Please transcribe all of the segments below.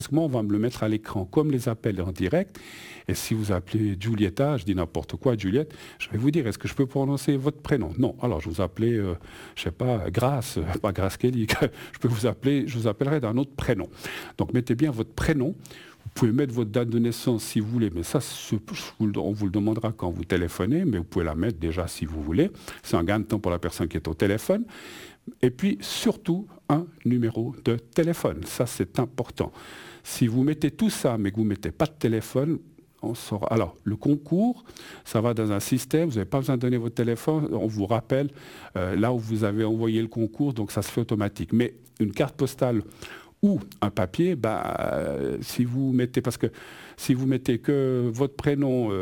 on va me le mettre à l'écran, comme les appels en direct. Et si vous appelez Giulietta, je dis n'importe quoi, Juliette, je vais vous dire, est-ce que je peux prononcer votre prénom? Non. Alors, je vous appelez, je sais pas, Grace, pas Grace Kelly, je vous appellerai d'un autre prénom. Donc, mettez bien votre prénom. Vous pouvez mettre votre date de naissance si vous voulez, mais ça, on vous le demandera quand vous téléphonez, mais vous pouvez la mettre déjà si vous voulez. C'est un gain de temps pour la personne qui est au téléphone. Et puis, surtout, un numéro de téléphone. Ça, c'est important. Si vous mettez tout ça, mais que vous ne mettez pas de téléphone, on saura. Alors, le concours, ça va dans un système, vous n'avez pas besoin de donner votre téléphone, on vous rappelle là où vous avez envoyé le concours, donc ça se fait automatique. Mais une carte postale ou un papier, si vous mettez, parce que si vous mettez que votre prénom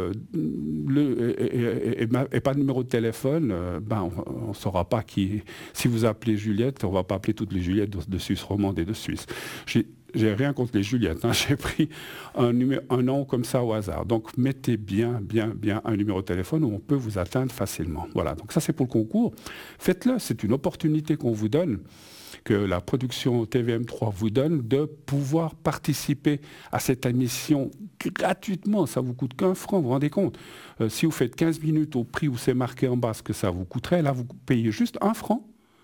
et pas de numéro de téléphone, on ne saura pas qui. Si vous appelez Juliette, on ne va pas appeler toutes les Juliettes de Suisse romande et de Suisse. J'ai rien contre les Juliettes, hein. J'ai pris un nom comme ça au hasard. Donc mettez bien un numéro de téléphone où on peut vous atteindre facilement. Voilà, donc ça c'est pour le concours. Faites-le, c'est une opportunité qu'on vous donne, que la production TVM3 vous donne, de pouvoir participer à cette émission gratuitement. Ça ne vous coûte qu'un franc, vous vous rendez compte? Si vous faites 15 minutes au prix où c'est marqué en bas ce que ça vous coûterait, là vous payez juste un franc.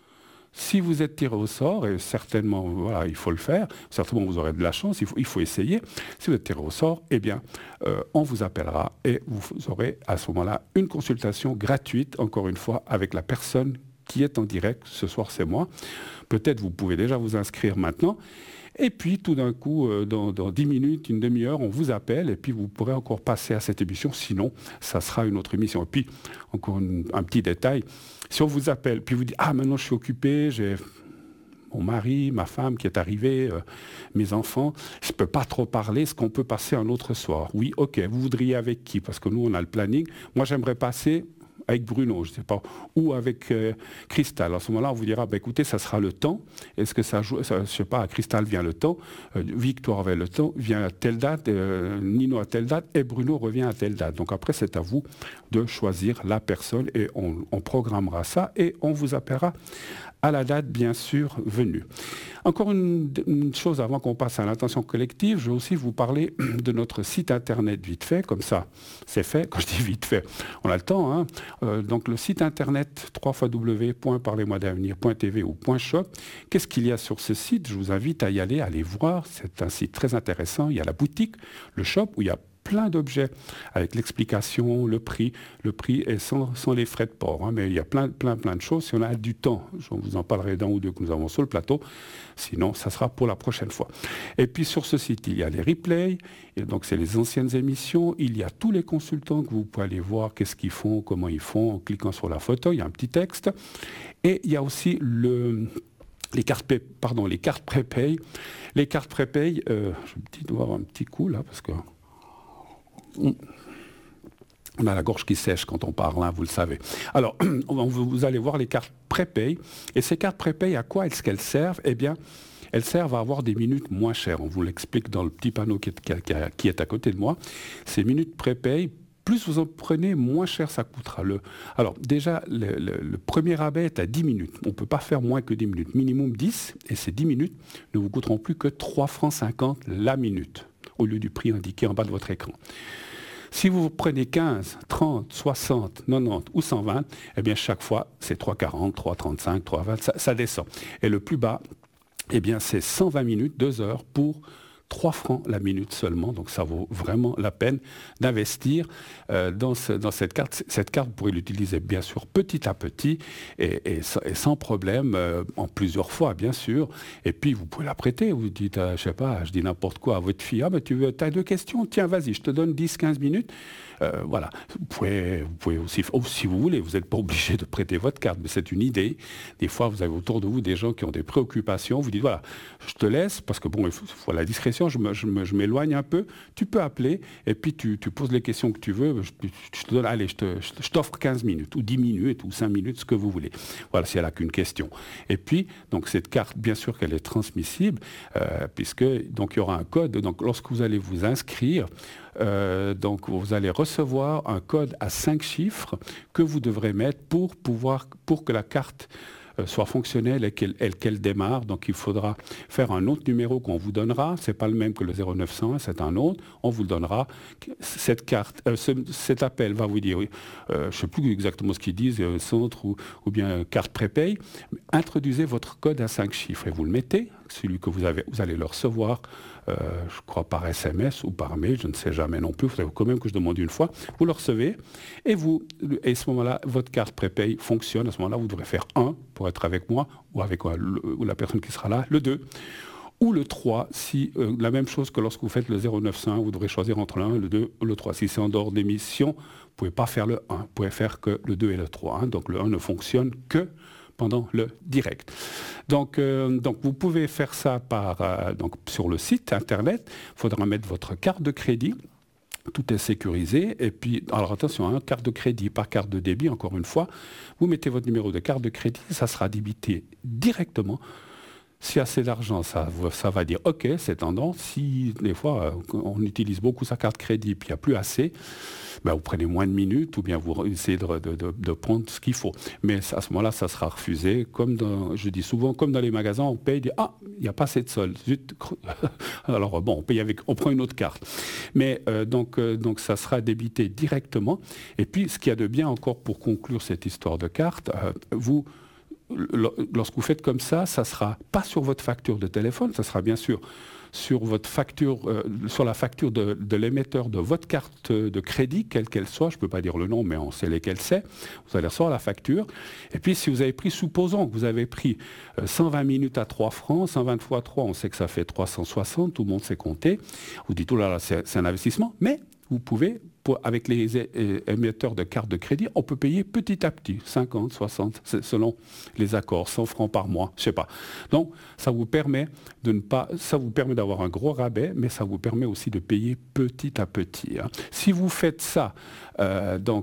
Si vous êtes tiré au sort, et certainement, voilà, il faut le faire, certainement vous aurez de la chance, il faut essayer. Si vous êtes tiré au sort, eh bien, on vous appellera et vous aurez à ce moment-là une consultation gratuite, encore une fois, avec la personne qui est en direct. Ce soir, c'est moi. Peut-être vous pouvez déjà vous inscrire maintenant. Et puis, tout d'un coup, dans 10 minutes, une demi-heure, on vous appelle et puis vous pourrez encore passer à cette émission. Sinon, ça sera une autre émission. Et puis, encore un petit détail. Si on vous appelle, puis vous dites « Ah, maintenant, je suis occupé, j'ai mon mari, ma femme qui est arrivée, mes enfants, je ne peux pas trop parler, est-ce qu'on peut passer un autre soir ?» Oui, ok. Vous voudriez avec qui? Parce que nous, on a le planning. Moi, j'aimerais passer avec Bruno, je ne sais pas, ou avec Cristal. À ce moment-là, on vous dira, écoutez, ça sera le temps. Est-ce que ça joue, je ne sais pas, à Cristal vient le temps, Victoire avait le temps, vient à telle date, Nino à telle date, et Bruno revient à telle date. Donc après, c'est à vous de choisir la personne et on programmera ça et on vous appellera à la date, bien sûr, venue. Encore une chose avant qu'on passe à l'intention collective, je vais aussi vous parler de notre site internet vite fait, comme ça, c'est fait. Quand je dis vite fait, on a le temps, hein. Donc le site internet www.parlez-moi-d'avenir.tv ou .shop. Qu'est-ce qu'il y a sur ce site? Je vous invite à y aller, à aller voir. C'est un site très intéressant. Il y a la boutique, le shop, où il y a plein d'objets avec l'explication, le prix est sans les frais de port, hein, mais il y a plein de choses. Si on a du temps, je vous en parlerai d'un ou deux que nous avons sur le plateau, sinon ça sera pour la prochaine fois. Et puis sur ce site, il y a les replays, et donc c'est les anciennes émissions, il y a tous les consultants que vous pouvez aller voir, qu'est-ce qu'ils font, comment ils font, en cliquant sur la photo, il y a un petit texte, et il y a aussi les cartes prépay. Les cartes prépay, je dois avoir un petit coup là, parce que on a la gorge qui sèche quand on parle, hein, vous le savez. Alors, vous allez voir les cartes prépay. Et ces cartes prépay, à quoi est-ce qu'elles servent? Eh bien, elles servent à avoir des minutes moins chères. On vous l'explique dans le petit panneau qui est à côté de moi. Ces minutes prépay, plus vous en prenez, moins cher ça coûtera. Alors, déjà, le premier rabais est à 10 minutes. On ne peut pas faire moins que 10 minutes. Minimum 10, et ces 10 minutes ne vous coûteront plus que 3,50 francs la minute, au lieu du prix indiqué en bas de votre écran. Si vous prenez 15, 30, 60, 90 ou 120, eh bien chaque fois, c'est 3,40, 3,35, 3,20, ça descend. Et le plus bas, eh bien c'est 120 minutes, 2 heures pour 3 francs la minute seulement. Donc ça vaut vraiment la peine d'investir dans cette carte. Cette carte, vous pourrez l'utiliser bien sûr petit à petit et sans problème, en plusieurs fois bien sûr. Et puis vous pouvez la prêter. Vous dites, je sais pas, je dis n'importe quoi à votre fille. Ah ben tu as 2 questions, tiens vas-y, je te donne 10-15 minutes. Voilà, vous pouvez aussi, si vous voulez, vous n'êtes pas obligé de prêter votre carte, mais c'est une idée. Des fois, vous avez autour de vous des gens qui ont des préoccupations. Vous dites, voilà, je te laisse, parce que bon, il faut la discrétion, je m'éloigne un peu. Tu peux appeler, et puis tu poses les questions que tu veux. Je te donne, allez, je t'offre 15 minutes, ou 10 minutes, ou 5 minutes, ce que vous voulez. Voilà, si elle n'a qu'une question. Et puis, donc, cette carte, bien sûr qu'elle est transmissible, puisque donc, il y aura un code. Donc, lorsque vous allez vous inscrire, donc vous allez recevoir un code à 5 chiffres que vous devrez mettre pour que la carte soit fonctionnelle et qu'elle démarre. Donc il faudra faire un autre numéro qu'on vous donnera. Ce n'est pas le même que le 0901, c'est un autre. On vous le donnera. Cette carte, cet appel va vous dire, je ne sais plus exactement ce qu'ils disent, centre ou bien carte prépay. Introduisez votre code à 5 chiffres et vous le mettez, celui que vous allez le recevoir, je crois par SMS ou par mail, je ne sais jamais non plus, il faut quand même que je demande une fois, vous le recevez et à ce moment-là, votre carte prépay fonctionne. À ce moment-là, vous devrez faire 1 pour être avec moi ou avec ou la personne qui sera là, le 2. Ou le 3, si la même chose que lorsque vous faites le 0901, vous devrez choisir entre le 1, le 2 ou le 3. Si c'est en dehors d'émission, vous ne pouvez pas faire le 1, vous pouvez faire que le 2 et le 3. Hein. Donc le 1 ne fonctionne que pendant le direct. Donc vous pouvez faire ça sur le site internet. Il faudra mettre votre carte de crédit. Tout est sécurisé. Et puis, alors attention, hein, carte de crédit, pas carte de débit, encore une fois. Vous mettez votre numéro de carte de crédit, ça sera débité directement. S'il y a assez d'argent, ça va dire OK, c'est tendance. Si des fois on utilise beaucoup sa carte crédit puis il n'y a plus assez, ben, vous prenez moins de minutes ou bien vous essayez de prendre ce qu'il faut. Mais à ce moment-là, ça sera refusé. Je dis souvent, comme dans les magasins, on paye, il n'y a pas assez de solde. Alors bon, on prend une autre carte. Mais donc ça sera débité directement. Et puis ce qu'il y a de bien encore pour conclure cette histoire de carte, lorsque vous faites comme ça, ça ne sera pas sur votre facture de téléphone, ça sera bien sûr sur votre facture, sur la facture de l'émetteur de votre carte de crédit, quelle qu'elle soit, je ne peux pas dire le nom, mais on sait lesquels c'est, vous allez recevoir la facture. Et puis si vous avez pris, supposons que vous avez pris 120 minutes à 3 francs, 120 fois 3, on sait que ça fait 360, tout le monde sait compter. Vous dites, oh là là, c'est un investissement, mais vous pouvez, avec les émetteurs de cartes de crédit, on peut payer petit à petit, 50, 60, selon les accords, 100 francs par mois, je ne sais pas. Donc, ça vous permet d'avoir un gros rabais, mais ça vous permet aussi de payer petit à petit. Hein. Si vous faites ça, de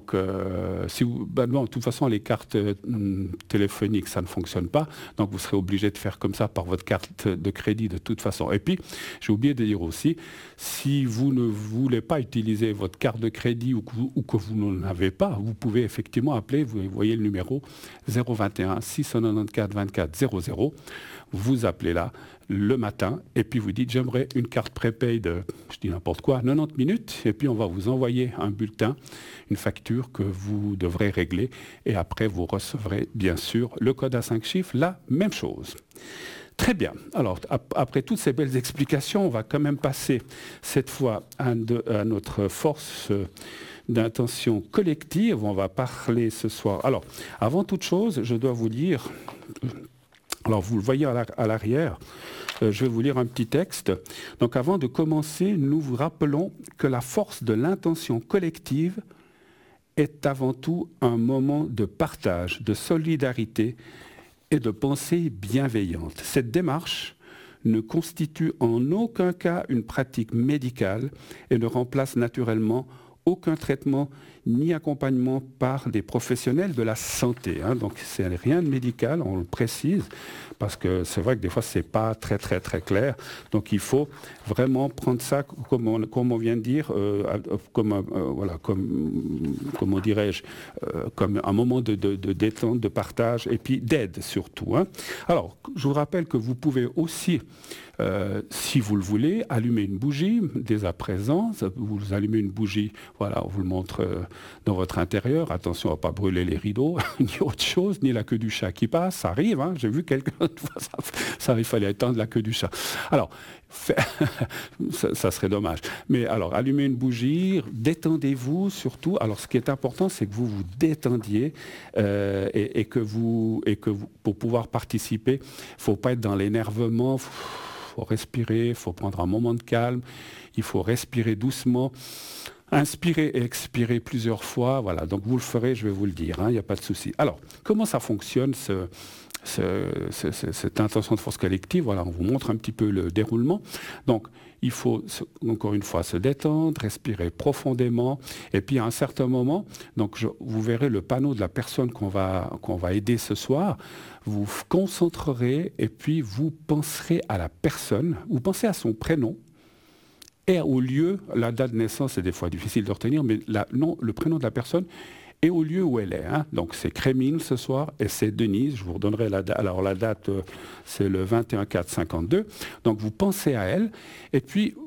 toute façon, les cartes téléphoniques, ça ne fonctionne pas, donc vous serez obligé de faire comme ça par votre carte de crédit de toute façon. Et puis, j'ai oublié de dire aussi, si vous ne voulez pas utiliser votre carte de crédit ou que vous n'en avez pas, vous pouvez effectivement appeler, vous voyez le numéro 021 694 24 00, vous appelez là le matin et puis vous dites j'aimerais une carte prépay de, je dis n'importe quoi, 90 minutes et puis on va vous envoyer un bulletin, une facture que vous devrez régler et après vous recevrez bien sûr le code à 5 chiffres, la même chose. Très bien. Alors, après toutes ces belles explications, on va quand même passer cette fois à notre force d'intention collective. On va parler ce soir. Alors, avant toute chose, je dois vous lire, alors vous le voyez à l'arrière, je vais vous lire un petit texte. Donc, avant de commencer, nous vous rappelons que la force de l'intention collective est avant tout un moment de partage, de solidarité et de pensée bienveillante. Cette démarche ne constitue en aucun cas une pratique médicale et ne remplace naturellement aucun traitement ni accompagnement par des professionnels de la santé. Hein. Donc c'est rien de médical, on le précise, parce que c'est vrai que des fois c'est pas très très très clair. Donc il faut vraiment prendre ça comme on vient de dire, comme un moment de détente, de partage et puis d'aide surtout. Hein. Alors je vous rappelle que vous pouvez aussi, si vous le voulez, allumer une bougie dès à présent. Vous allumez une bougie, voilà, on vous le montre dans votre intérieur. Attention à ne pas brûler les rideaux, ni autre chose, ni la queue du chat qui passe. Ça arrive, hein, j'ai vu quelqu'un, ça il fallait éteindre la queue du chat. Alors, ça serait dommage. Mais alors, allumez une bougie, détendez-vous surtout. Alors, ce qui est important, c'est que vous vous détendiez et que vous, pour pouvoir participer, il ne faut pas être dans l'énervement. Il faut respirer, il faut prendre un moment de calme, il faut respirer doucement, inspirer et expirer plusieurs fois. Voilà, donc vous le ferez, je vais vous le dire, il n'y a pas de souci. Alors, comment ça fonctionne cette intention de force collective? Voilà, on vous montre un petit peu le déroulement. Donc, il faut, encore une fois, se détendre, respirer profondément. Et puis, à un certain moment, donc vous verrez le panneau de la personne qu'on va aider ce soir. Vous vous concentrerez et puis vous penserez à la personne. Vous pensez à son prénom et au lieu, la date de naissance, c'est des fois difficile de retenir, mais le prénom de la personne et au lieu où elle est. Hein. Donc c'est Crémines ce soir et c'est Denise. Je vous redonnerai la date. Alors la date, c'est le 21-4-52. Donc vous pensez à elle et puis